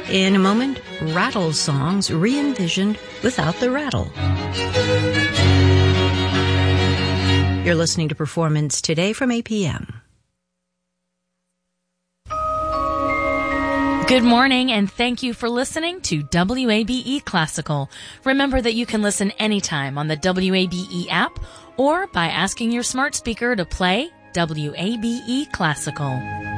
In a moment, rattle songs re-envisioned without the rattle. You're listening to Performance Today from APM. Good morning, and thank you for listening to WABE Classical. Remember that you can listen anytime on the WABE app or by asking your smart speaker to play WABE Classical.